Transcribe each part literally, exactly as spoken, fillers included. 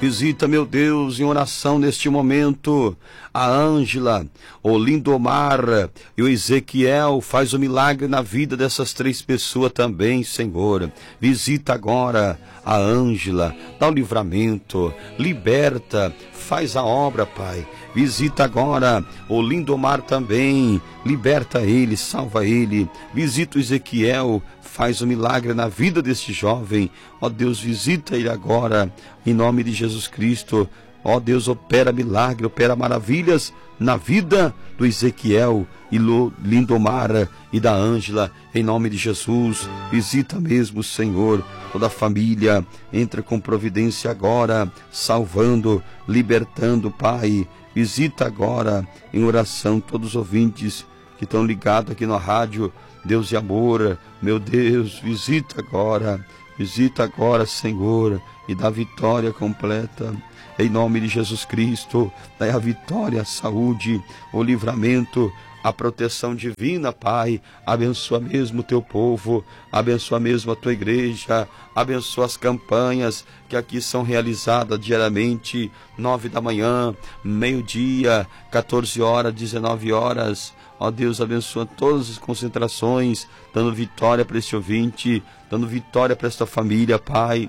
Visita, meu Deus, em oração neste momento, a Ângela, o Lindomar e o Ezequiel. Faz o milagre na vida dessas três pessoas também, Senhor. Visita agora a Ângela, dá o livramento, liberta, faz a obra, Pai. Visita agora o Lindomar também, liberta ele, salva ele. Visita o Ezequiel, faz o milagre na vida deste jovem. Ó Deus, visita ele agora, em nome de Jesus Cristo. Ó Deus, opera milagre, opera maravilhas na vida do Ezequiel e do Lindomar e da Ângela, em nome de Jesus. Visita mesmo, Senhor, toda a família, entra com providência agora, salvando, libertando, Pai. Visita agora em oração todos os ouvintes que estão ligados aqui na rádio Deus e Amor. Meu Deus, visita agora, visita agora, Senhor, e dá vitória completa. Em nome de Jesus Cristo, dai a vitória, a saúde, o livramento, a proteção divina, Pai. Abençoa mesmo o teu povo, abençoa mesmo a tua igreja, abençoa as campanhas que aqui são realizadas diariamente, nove da manhã, meio-dia, quatorze horas, dezenove horas. Ó Deus, abençoa todas as concentrações, dando vitória para este ouvinte, dando vitória para esta família, Pai.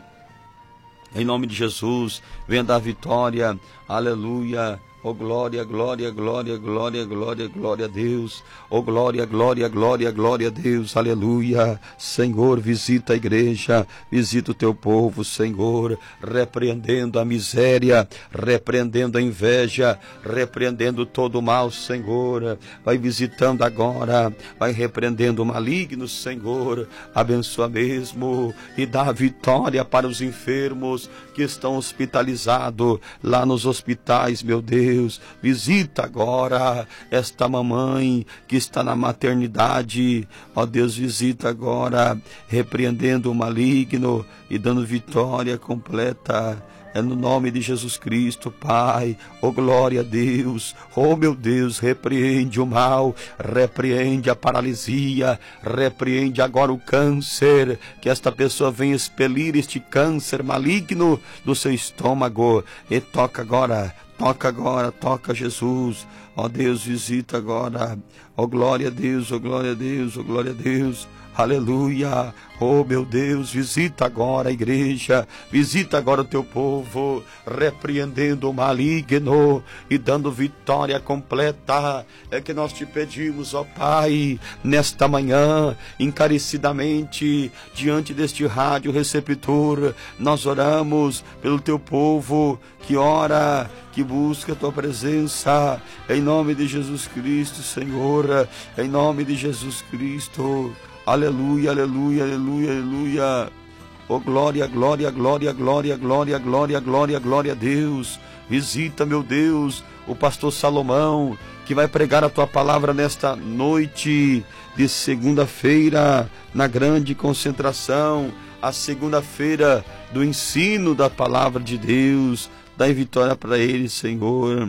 Em nome de Jesus, venha dar vitória, aleluia. Oh glória, glória, glória, glória, glória, glória a Deus. Oh glória, glória, glória, glória a Deus, aleluia. Senhor, visita a igreja, visita o teu povo, Senhor, repreendendo a miséria, repreendendo a inveja, repreendendo todo o mal, Senhor. Vai visitando agora, vai repreendendo o maligno, Senhor. Abençoa mesmo e dá vitória para os enfermos que estão hospitalizados lá nos hospitais, meu Deus. Deus, visita agora esta mamãe que está na maternidade. Ó Deus, visita agora, repreendendo o maligno e dando vitória completa. É no nome de Jesus Cristo, Pai. Oh glória a Deus. Oh meu Deus, repreende o mal, repreende a paralisia, repreende agora o câncer, que esta pessoa venha expelir este câncer maligno do seu estômago. E toca agora, toca agora, toca Jesus. Ó Deus, visita agora. Oh glória a Deus, oh glória a Deus, oh glória a Deus. Aleluia, oh meu Deus, visita agora a igreja, visita agora o teu povo, repreendendo o maligno e dando vitória completa. É que nós te pedimos, ó Pai, nesta manhã, encarecidamente, diante deste rádio receptor, nós oramos pelo teu povo que ora, que busca a tua presença, em nome de Jesus Cristo, Senhor, em nome de Jesus Cristo. Aleluia, aleluia, aleluia, aleluia. Oh glória, glória, glória, glória, glória, glória, glória, glória a Deus. Visita, meu Deus, o pastor Salomão, que vai pregar a tua palavra nesta noite de segunda-feira, na grande concentração, a segunda-feira do ensino da palavra de Deus. Dai vitória para ele, Senhor.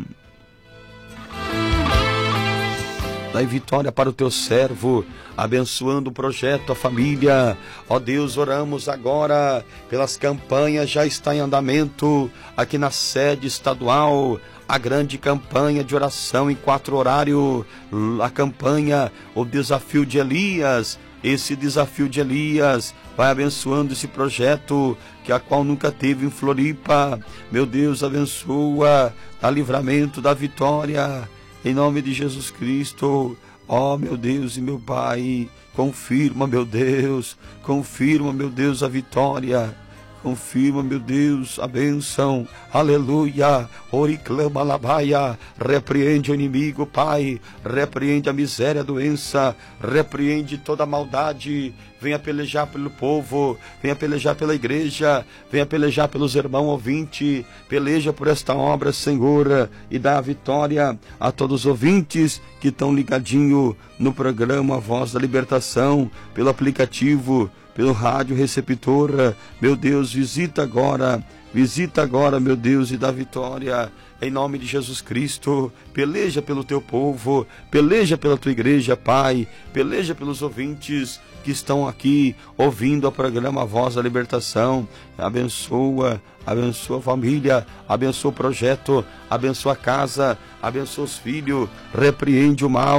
Dai vitória para o teu servo, abençoando o projeto, a família. Ó Deus, oramos agora pelas campanhas, já está em andamento aqui na sede estadual, a grande campanha de oração em quatro horários, a campanha, o desafio de Elias. Esse desafio de Elias vai abençoando esse projeto que a qual nunca teve em Floripa. Meu Deus, abençoa, dá livramento, dá vitória. Em nome de Jesus Cristo, ó meu Deus e meu Pai, confirma, meu Deus, confirma, meu Deus, a vitória. Confirma, meu Deus, a bênção, aleluia, oriclama labaia, repreende o inimigo, Pai, repreende a miséria, a doença, repreende toda a maldade, venha pelejar pelo povo, venha pelejar pela igreja, venha pelejar pelos irmãos ouvintes, peleja por esta obra, Senhor, e dá a vitória a todos os ouvintes que estão ligadinhos no programa A Voz da Libertação, pelo aplicativo, pelo rádio receptor. Meu Deus, visita agora, visita agora, meu Deus, e dá vitória, em nome de Jesus Cristo. Peleja pelo teu povo, peleja pela tua igreja, Pai, peleja pelos ouvintes que estão aqui ouvindo o programa A Voz da Libertação. Abençoa, abençoa a família, abençoa o projeto, abençoa a casa, abençoa os filhos, repreende o mal.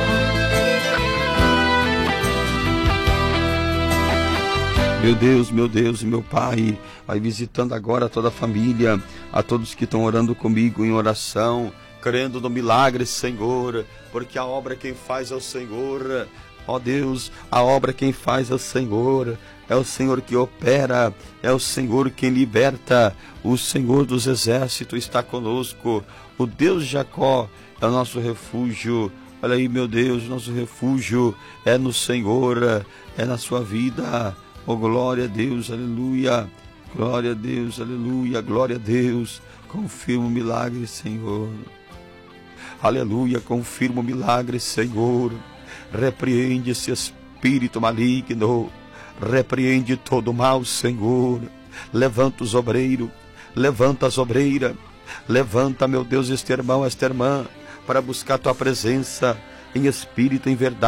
Meu Deus, meu Deus e meu Pai, vai visitando agora toda a família, a todos que estão orando comigo em oração, crendo no milagre, Senhor, porque a obra quem faz é o Senhor. Ó Deus, a obra quem faz é o Senhor, é o Senhor que opera, é o Senhor quem liberta, o Senhor dos exércitos está conosco, o Deus de Jacó é o nosso refúgio. Olha aí, meu Deus, nosso refúgio é no Senhor, é na sua vida. Oh, glória a Deus, aleluia, glória a Deus, aleluia, glória a Deus, confirma o milagre, Senhor, aleluia, confirma o milagre, Senhor, repreende esse espírito maligno, repreende todo o mal, Senhor, levanta os obreiros, levanta as obreiras, levanta, meu Deus, este irmão, esta irmã, para buscar tua presença em espírito, em verdade.